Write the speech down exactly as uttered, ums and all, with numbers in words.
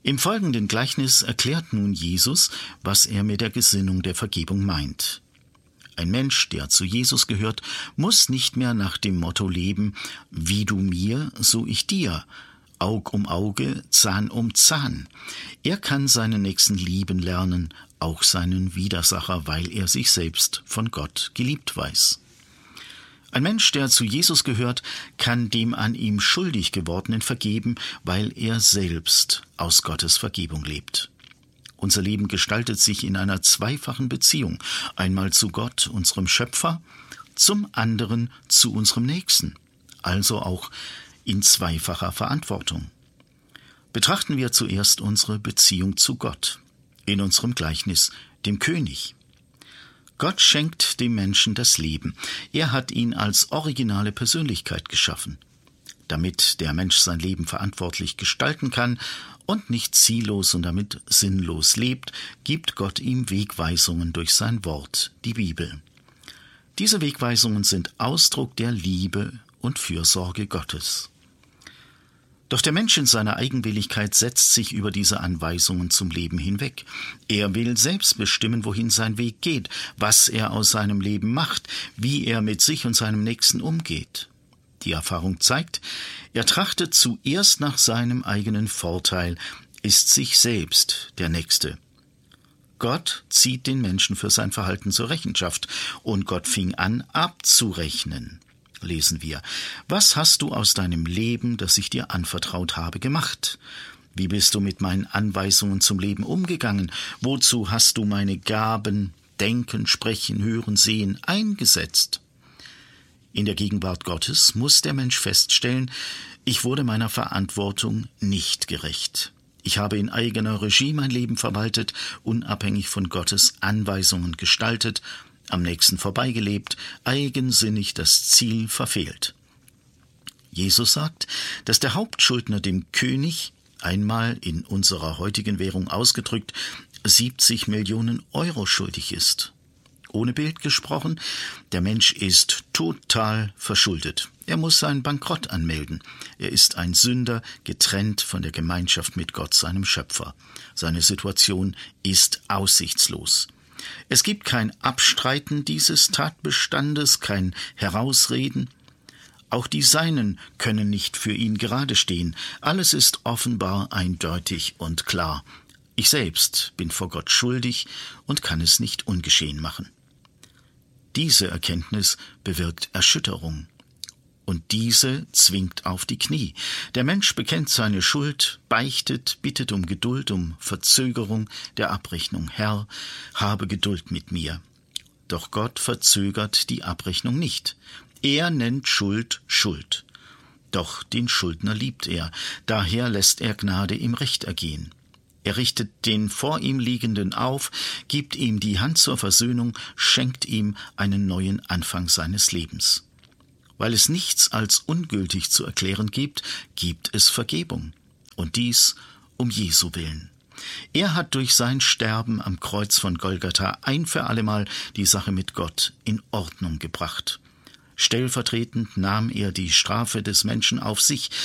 Im folgenden Gleichnis erklärt nun Jesus, was er mit der Gesinnung der Vergebung meint. Ein Mensch, der zu Jesus gehört, muss nicht mehr nach dem Motto leben, wie du mir, so ich dir, Aug um Auge, Zahn um Zahn. Er kann seinen Nächsten lieben lernen, auch seinen Widersacher, weil er sich selbst von Gott geliebt weiß. Ein Mensch, der zu Jesus gehört, kann dem an ihm schuldig gewordenen vergeben, weil er selbst aus Gottes Vergebung lebt. Unser Leben gestaltet sich in einer zweifachen Beziehung, einmal zu Gott, unserem Schöpfer, zum anderen zu unserem Nächsten, also auch in zweifacher Verantwortung. Betrachten wir zuerst unsere Beziehung zu Gott, in unserem Gleichnis, dem König. Gott schenkt dem Menschen das Leben. Er hat ihn als originale Persönlichkeit geschaffen. Damit der Mensch sein Leben verantwortlich gestalten kann und nicht ziellos und damit sinnlos lebt, gibt Gott ihm Wegweisungen durch sein Wort, die Bibel. Diese Wegweisungen sind Ausdruck der Liebe und Fürsorge Gottes. Doch der Mensch in seiner Eigenwilligkeit setzt sich über diese Anweisungen zum Leben hinweg. Er will selbst bestimmen, wohin sein Weg geht, was er aus seinem Leben macht, wie er mit sich und seinem Nächsten umgeht. Die Erfahrung zeigt, er trachtet zuerst nach seinem eigenen Vorteil, ist sich selbst der Nächste. Gott zieht den Menschen für sein Verhalten zur Rechenschaft, und Gott fing an, abzurechnen. Lesen wir: Was hast du aus deinem Leben, das ich dir anvertraut habe, gemacht? Wie bist du mit meinen Anweisungen zum Leben umgegangen? Wozu hast du meine Gaben, Denken, Sprechen, Hören, Sehen eingesetzt? In der Gegenwart Gottes muss der Mensch feststellen, ich wurde meiner Verantwortung nicht gerecht. Ich habe in eigener Regie mein Leben verwaltet, unabhängig von Gottes Anweisungen gestaltet, am Nächsten vorbeigelebt, eigensinnig das Ziel verfehlt. Jesus sagt, dass der Hauptschuldner dem König, einmal in unserer heutigen Währung ausgedrückt, siebzig Millionen Euro schuldig ist. Ohne Bild gesprochen, der Mensch ist total verschuldet. Er muss seinen Bankrott anmelden. Er ist ein Sünder, getrennt von der Gemeinschaft mit Gott, seinem Schöpfer. Seine Situation ist aussichtslos. Es gibt kein Abstreiten dieses Tatbestandes, kein Herausreden. Auch die Seinen können nicht für ihn gerade stehen. Alles ist offenbar eindeutig und klar. Ich selbst bin vor Gott schuldig und kann es nicht ungeschehen machen. Diese Erkenntnis bewirkt Erschütterung. Und diese zwingt auf die Knie. Der Mensch bekennt seine Schuld, beichtet, bittet um Geduld, um Verzögerung der Abrechnung. Herr, habe Geduld mit mir. Doch Gott verzögert die Abrechnung nicht. Er nennt Schuld Schuld. Doch den Schuldner liebt er. Daher lässt er Gnade im Recht ergehen. Er richtet den vor ihm Liegenden auf, gibt ihm die Hand zur Versöhnung, schenkt ihm einen neuen Anfang seines Lebens. Weil es nichts als ungültig zu erklären gibt, gibt es Vergebung. Und dies um Jesu willen. Er hat durch sein Sterben am Kreuz von Golgatha ein für allemal die Sache mit Gott in Ordnung gebracht. Stellvertretend nahm er die Strafe des Menschen auf sich,